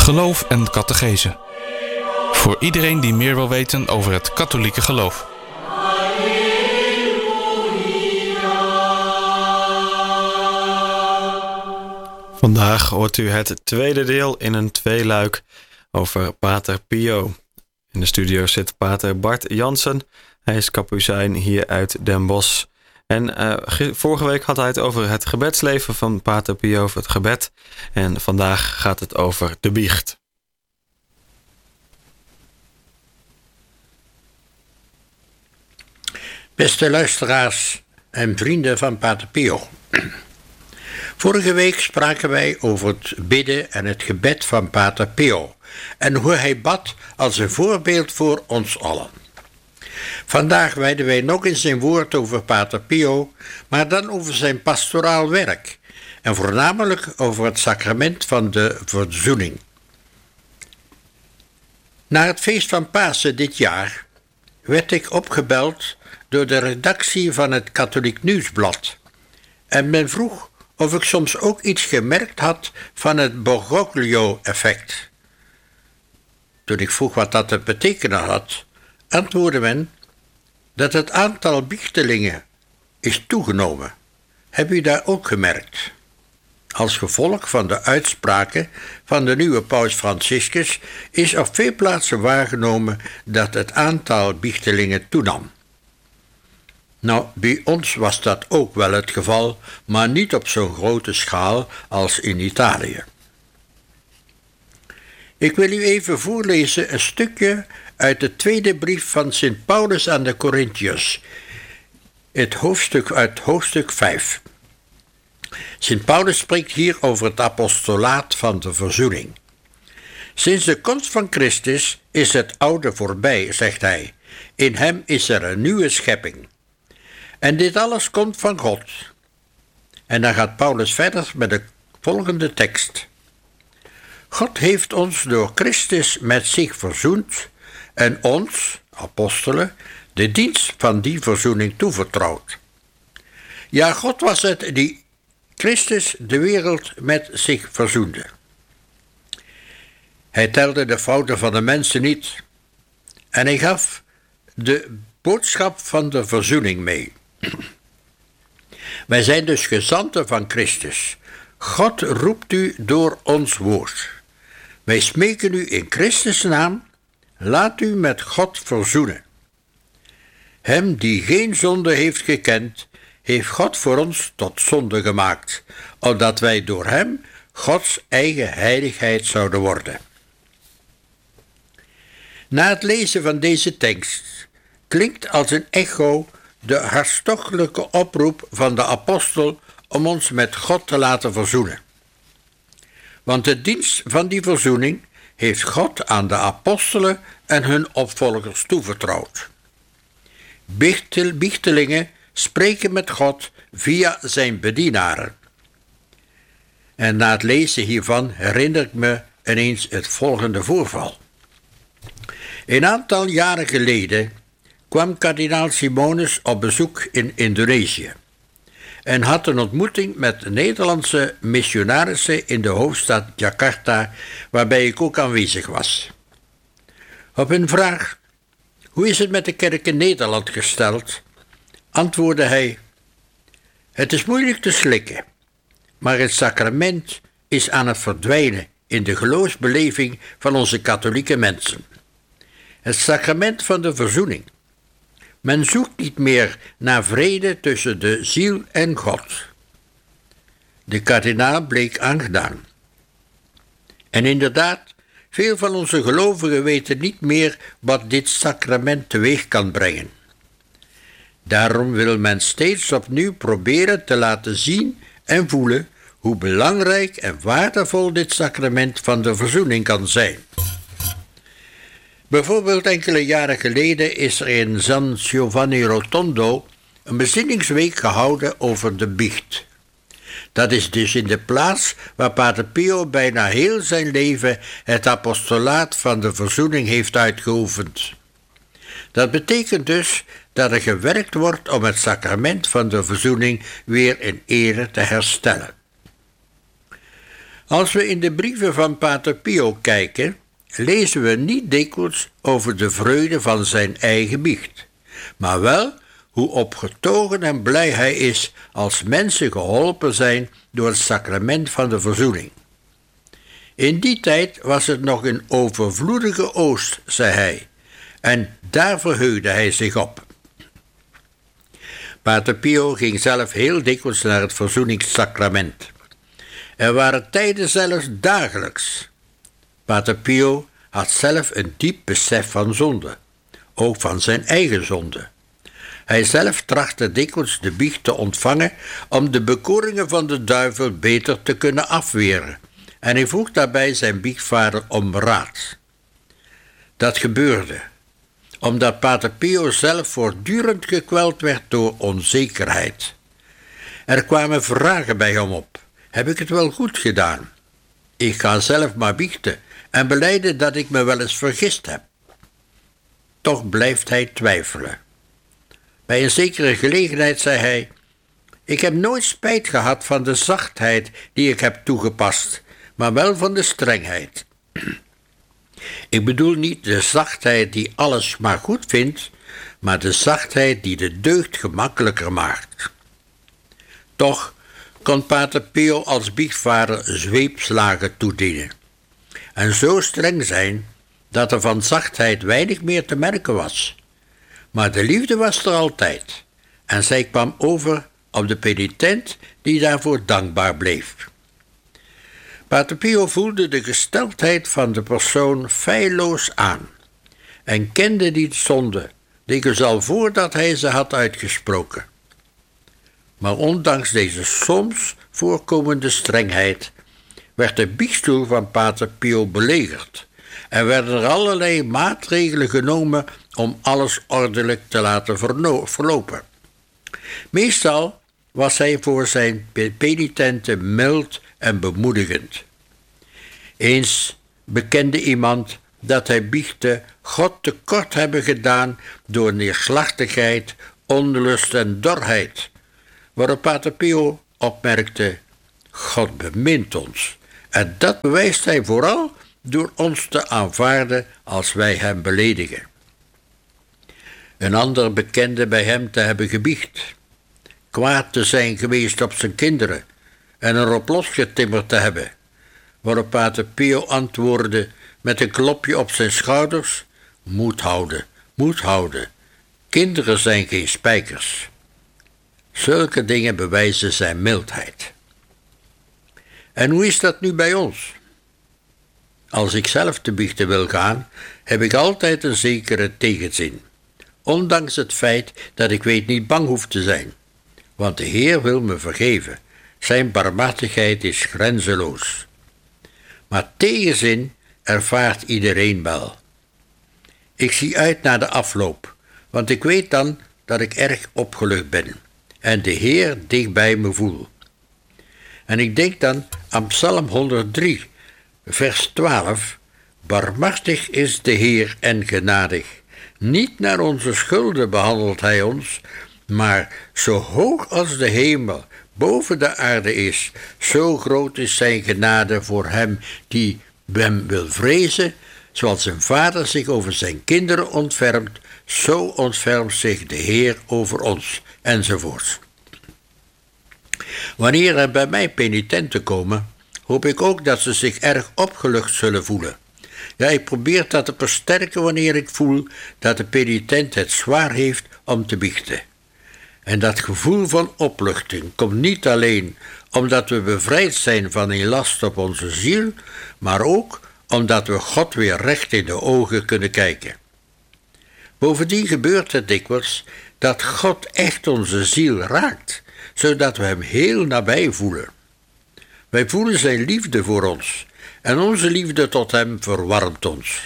Geloof en catechese. Voor iedereen die meer wil weten over het katholieke geloof. Vandaag hoort u het tweede deel in een tweeluik over Pater Pio. In de studio zit Pater Bart Jansen. Hij is kapucijn hier uit Den Bosch. En vorige week had hij het over het gebedsleven van Pater Pio, over het gebed. En vandaag gaat het over de biecht. Beste luisteraars en vrienden van Pater Pio. Vorige week spraken wij over het bidden en het gebed van Pater Pio en hoe hij bad als een voorbeeld voor ons allen. Vandaag wijden wij nog eens een woord over Pater Pio, maar dan over zijn pastoraal werk en voornamelijk over het sacrament van de verzoening. Na het feest van Pasen dit jaar werd ik opgebeld door de redactie van het Katholiek Nieuwsblad en men vroeg of ik soms ook iets gemerkt had van het Bergoglio-effect. Toen ik vroeg wat dat te betekenen had, antwoordde men dat het aantal biechtelingen is toegenomen. Heb u daar ook gemerkt? Als gevolg van de uitspraken van de nieuwe paus Franciscus is op veel plaatsen waargenomen dat het aantal biechtelingen toenam. Nou, bij ons was dat ook wel het geval, maar niet op zo'n grote schaal als in Italië. Ik wil u even voorlezen een stukje uit de tweede brief van Sint Paulus aan de Corinthiërs, uit hoofdstuk 5. Sint Paulus spreekt hier over het apostolaat van de verzoening. Sinds de komst van Christus is het oude voorbij, zegt hij. In hem is er een nieuwe schepping. En dit alles komt van God. En dan gaat Paulus verder met de volgende tekst. God heeft ons door Christus met zich verzoend en ons, apostelen, de dienst van die verzoening toevertrouwd. Ja, God was het die Christus de wereld met zich verzoende. Hij telde de fouten van de mensen niet en hij gaf de boodschap van de verzoening mee. Wij zijn dus gezanten van Christus. God roept u door ons woord. Wij smeken u in Christus' naam, laat u met God verzoenen. Hem die geen zonde heeft gekend, heeft God voor ons tot zonde gemaakt, opdat wij door hem Gods eigen heiligheid zouden worden. Na het lezen van deze tekst klinkt als een echo de hartstochtelijke oproep van de apostel om ons met God te laten verzoenen. Want de dienst van die verzoening heeft God aan de apostelen en hun opvolgers toevertrouwd. Biechtelingen spreken met God via zijn bedienaren. En na het lezen hiervan herinner ik me ineens het volgende voorval. Een aantal jaren geleden kwam kardinaal Simonus op bezoek in Indonesië en had een ontmoeting met Nederlandse missionarissen in de hoofdstad Jakarta, waarbij ik ook aanwezig was. Op hun vraag, hoe is het met de kerk in Nederland gesteld, antwoordde hij, het is moeilijk te slikken, maar het sacrament is aan het verdwijnen in de geloofsbeleving van onze katholieke mensen. Het sacrament van de verzoening. Men zoekt niet meer naar vrede tussen de ziel en God. De kardinaal bleek aangedaan. En inderdaad, veel van onze gelovigen weten niet meer wat dit sacrament teweeg kan brengen. Daarom wil men steeds opnieuw proberen te laten zien en voelen hoe belangrijk en waardevol dit sacrament van de verzoening kan zijn. Bijvoorbeeld enkele jaren geleden is er in San Giovanni Rotondo een bezinningsweek gehouden over de biecht. Dat is dus in de plaats waar Pater Pio bijna heel zijn leven het apostolaat van de verzoening heeft uitgeoefend. Dat betekent dus dat er gewerkt wordt om het sacrament van de verzoening weer in ere te herstellen. Als we in de brieven van Pater Pio kijken, lezen we niet dikwijls over de vreugde van zijn eigen biecht, maar wel hoe opgetogen en blij hij is als mensen geholpen zijn door het sacrament van de verzoening. In die tijd was het nog een overvloedige oost, zei hij, en daar verheugde hij zich op. Pater Pio ging zelf heel dikwijls naar het verzoeningssacrament. Er waren tijden zelfs dagelijks. Pater Pio had zelf een diep besef van zonde, ook van zijn eigen zonde. Hij zelf trachtte dikwijls de biecht te ontvangen om de bekoringen van de duivel beter te kunnen afweren, en hij vroeg daarbij zijn biechtvader om raad. Dat gebeurde, omdat Pater Pio zelf voortdurend gekweld werd door onzekerheid. Er kwamen vragen bij hem op. Heb ik het wel goed gedaan? Ik ga zelf maar biechten en belijden dat ik me wel eens vergist heb. Toch blijft hij twijfelen. Bij een zekere gelegenheid zei hij: ik heb nooit spijt gehad van de zachtheid die ik heb toegepast, maar wel van de strengheid. Ik bedoel niet de zachtheid die alles maar goed vindt, maar de zachtheid die de deugd gemakkelijker maakt. Toch kon Pater Pio als biechtvader zweepslagen toedienen en zo streng zijn dat er van zachtheid weinig meer te merken was. Maar de liefde was er altijd en zij kwam over op de penitent die daarvoor dankbaar bleef. Pater Pio voelde de gesteldheid van de persoon feilloos aan en kende die zonde, dikwijls al voordat hij ze had uitgesproken. Maar ondanks deze soms voorkomende strengheid werd de biechtstoel van Pater Pio belegerd en werden er allerlei maatregelen genomen om alles ordelijk te laten verlopen. Meestal was hij voor zijn penitenten mild en bemoedigend. Eens bekende iemand dat hij biechten God tekort hebben gedaan door neerslachtigheid, onlust en dorheid, waarop Pater Pio opmerkte: God bemint ons en dat bewijst hij vooral door ons te aanvaarden als wij hem beledigen. Een ander bekende bij hem te hebben gebiecht, kwaad te zijn geweest op zijn kinderen en erop losgetimmerd te hebben, waarop Pater Pio antwoordde met een klopje op zijn schouders: moed houden, kinderen zijn geen spijkers. Zulke dingen bewijzen zijn mildheid. En hoe is dat nu bij ons? Als ik zelf te biechten wil gaan, heb ik altijd een zekere tegenzin, ondanks het feit dat ik weet niet bang hoef te zijn, want de Heer wil me vergeven. Zijn barmhartigheid is grenzeloos. Maar tegenzin ervaart iedereen wel. Ik zie uit naar de afloop, want ik weet dan dat ik erg opgelucht ben en de Heer dicht bij me voel. En ik denk dan aan Psalm 103, vers 12. Barmhartig is de Heer en genadig. Niet naar onze schulden behandelt hij ons, maar zo hoog als de hemel boven de aarde is, zo groot is zijn genade voor hem die hem wil vrezen. Zoals een vader zich over zijn kinderen ontfermt, zo ontfermt zich de Heer over ons, enzovoort. Wanneer er bij mij penitenten komen, hoop ik ook dat ze zich erg opgelucht zullen voelen. Ja, ik probeer dat te versterken wanneer ik voel dat de penitent het zwaar heeft om te biechten. En dat gevoel van opluchting komt niet alleen omdat we bevrijd zijn van een last op onze ziel, maar ook omdat we God weer recht in de ogen kunnen kijken. Bovendien gebeurt het dikwijls dat God echt onze ziel raakt, zodat we hem heel nabij voelen. Wij voelen zijn liefde voor ons en onze liefde tot hem verwarmt ons.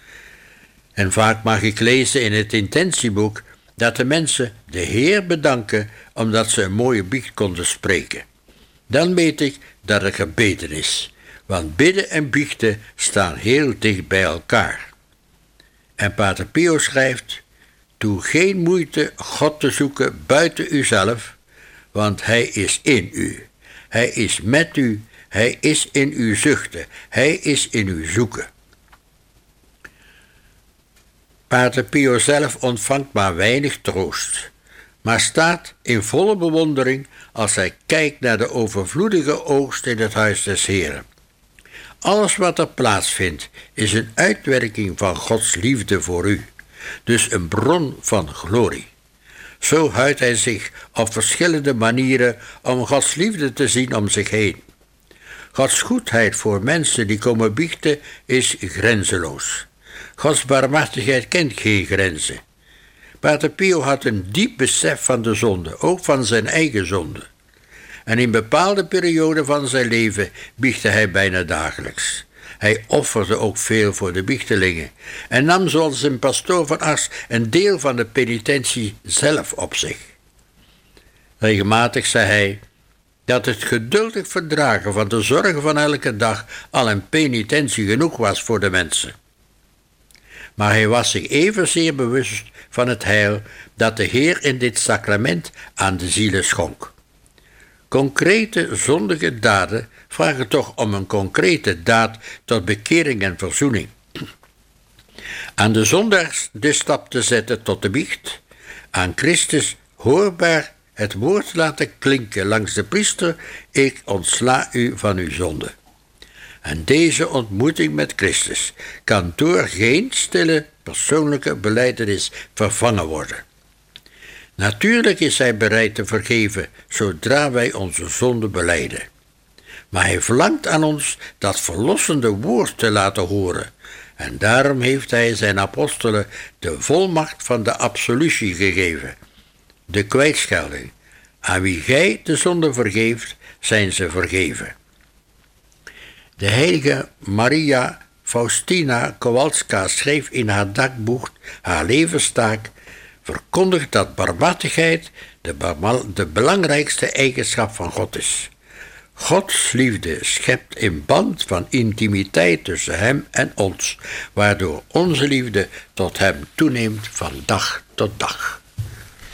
En vaak mag ik lezen in het intentieboek dat de mensen de Heer bedanken omdat ze een mooie biecht konden spreken. Dan weet ik dat er gebeden is, want bidden en biechten staan heel dicht bij elkaar. En Pater Pio schrijft: doe geen moeite God te zoeken buiten uzelf, want hij is in u. Hij is met u Hij is in uw zuchten. Hij is in uw zoeken. Pater Pio zelf ontvangt maar weinig troost, maar staat in volle bewondering als hij kijkt naar de overvloedige oogst in het huis des Heren. Alles wat er plaatsvindt is een uitwerking van Gods liefde voor u, dus een bron van glorie. Zo huidt hij zich op verschillende manieren om Gods liefde te zien om zich heen. Gods goedheid voor mensen die komen biechten is grenzeloos. Gods barmhartigheid kent geen grenzen. Pater Pio had een diep besef van de zonde, ook van zijn eigen zonde. En in bepaalde perioden van zijn leven biechtte hij bijna dagelijks. Hij offerde ook veel voor de biechtelingen en nam zoals een pastoor van Ars een deel van de penitentie zelf op zich. Regelmatig zei hij dat het geduldig verdragen van de zorgen van elke dag al een penitentie genoeg was voor de mensen. Maar hij was zich evenzeer bewust van het heil dat de Heer in dit sacrament aan de zielen schonk. Concrete zondige daden vragen toch om een concrete daad tot bekering en verzoening. Aan de zondags de stap te zetten tot de biecht, aan Christus hoorbaar het woord laten klinken langs de priester: ik ontsla u van uw zonde. En deze ontmoeting met Christus kan door geen stille persoonlijke belijdenis vervangen worden. Natuurlijk is hij bereid te vergeven zodra wij onze zonde belijden. Maar hij verlangt aan ons dat verlossende woord te laten horen. En daarom heeft hij zijn apostelen de volmacht van de absolutie gegeven. De kwijtschelding. Aan wie gij de zonde vergeeft, zijn ze vergeven. De heilige Maria Faustina Kowalska schreef in haar dagboek, haar levenstaak, verkondigt dat barmhartigheid de belangrijkste eigenschap van God is. Gods liefde schept een band van intimiteit tussen hem en ons, waardoor onze liefde tot hem toeneemt van dag tot dag.